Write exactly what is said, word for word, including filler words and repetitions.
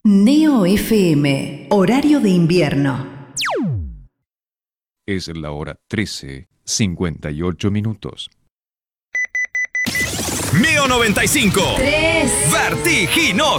Neo F M, horario de invierno. Es la hora trece, cincuenta y ocho minutos. Neo noventa y cinco. tres. Vertiginoso.